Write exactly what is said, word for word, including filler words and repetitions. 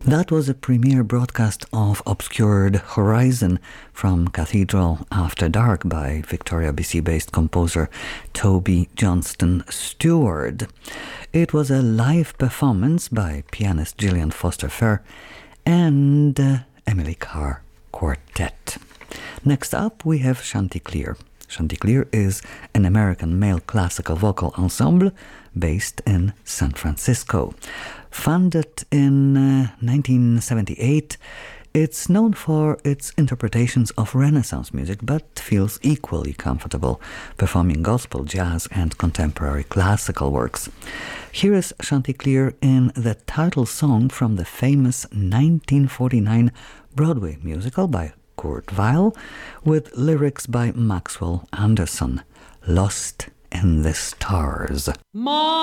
That was a premiere broadcast of Obscured Horizon from Cathedral After Dark by Victoria, B C-based composer Toby Johnston Stewart. It was a live performance by pianist Gillian Foster Fair and uh, Emily Carr Quartet. Next up, we have Chanticleer. Chanticleer is an American male classical vocal ensemble based in San Francisco. Founded in uh, nineteen seventy-eight, it's known for its interpretations of Renaissance music, but feels equally comfortable performing gospel, jazz, and contemporary classical works. Here is Chanticleer in the title song from the famous nineteen forty-nine Broadway musical by Kurt Weill, with lyrics by Maxwell Anderson, Lost in the Stars. My